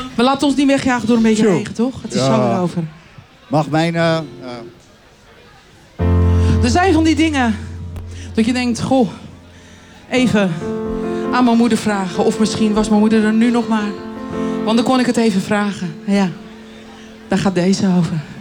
We laten ons niet wegjagen door een beetje regen, toch? Het is zo weer over. Mag mijn... Er zijn van die dingen dat je denkt, goh, even aan mijn moeder vragen. Of misschien was mijn moeder er nu nog maar. Want dan kon ik het even vragen. Ja, daar gaat deze over.